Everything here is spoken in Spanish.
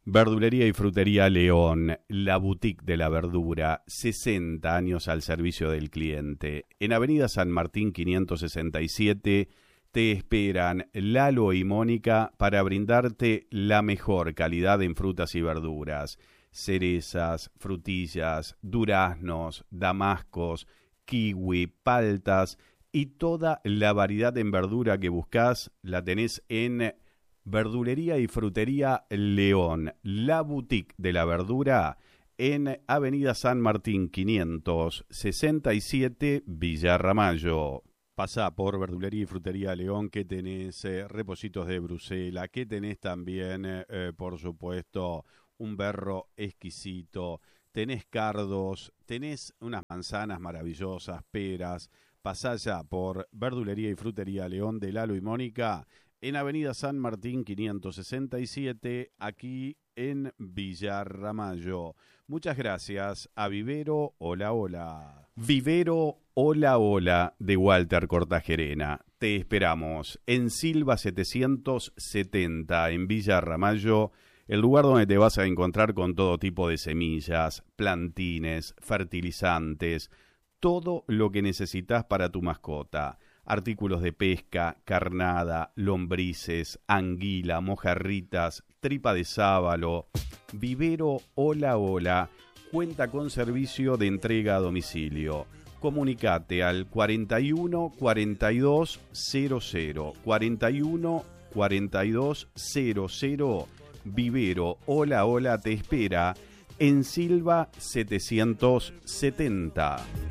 Verdulería y Frutería León, la boutique de la verdura, 60 años al servicio del cliente. En Avenida San Martín 567 te esperan Lalo y Mónica para brindarte la mejor calidad en frutas y verduras. Cerezas, frutillas, duraznos, damascos, kiwi, paltas y toda la variedad en verdura que buscas la tenés en Verdulería y Frutería León, la boutique de la verdura en Avenida San Martín 567, Villa Ramallo. Pasá por Verdulería y Frutería León, que tenés repollitos de Bruselas, que tenés también, por supuesto, un berro exquisito, tenés cardos, tenés unas manzanas maravillosas, peras. Pasá ya por Verdulería y Frutería León de Lalo y Mónica, en Avenida San Martín 567, aquí en Villa Ramallo. Muchas gracias a Vivero Hola Hola. Vivero Hola Hola de Walter Cortajerena. Te esperamos en Silva 770, en Villa Ramallo, el lugar donde te vas a encontrar con todo tipo de semillas, plantines, fertilizantes, todo lo que necesitas para tu mascota. Artículos de pesca, carnada, lombrices, anguila, mojarritas, tripa de sábalo. Vivero Hola Hola cuenta con servicio de entrega a domicilio. Comunicate al 41 42 00 41 42 00. Vivero Hola Hola te espera en Silva 770.